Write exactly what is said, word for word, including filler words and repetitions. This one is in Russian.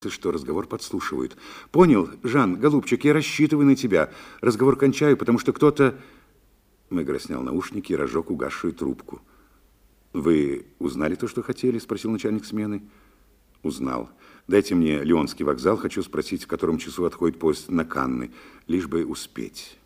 Ты что, разговор подслушивают. Понял, Жан, голубчик, я рассчитываю на тебя. Разговор кончаю, потому что кто-то... Мегре снял наушники и разжег угасшую трубку. Вы узнали то, что хотели? Спросил начальник смены. Узнал. Дайте мне Лионский вокзал. Хочу спросить, в котором часу отходит поезд на Канны. Лишь бы успеть.